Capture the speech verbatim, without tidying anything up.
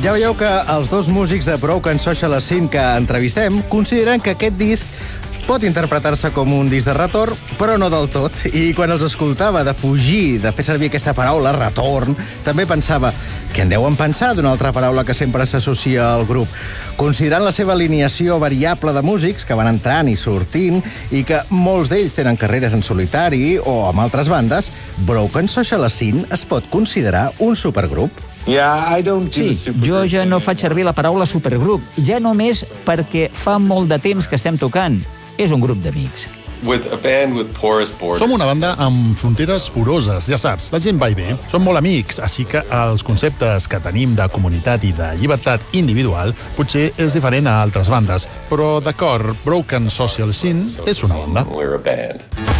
Ja veieu que els dos músics de Broken Social Scene que entrevistem consideren que aquest disc pot interpretar-se com un disc de retorn, però no del tot. I quan els escoltava de fugir, de fer servir aquesta paraula, retorn, també pensava que en deuen pensar d'una altra paraula que sempre s'associa al grup. Considerant la seva alineació variable de músics que van entrant i sortint i que molts d'ells tenen carreres en solitari o amb altres bandes, Broken Social Scene es pot considerar un supergrup. Sí, jo ja no faig servir la paraula supergrup, ja només perquè fa molt de temps que estem tocant. És un grup d'amics. Som una banda amb fronteres poroses, ja saps, la gent va i ve. Som molt amics, així que els conceptes que tenim de comunitat i de llibertat individual potser és diferent a altres bandes. Però, d'acord, Broken Social Scene és una banda.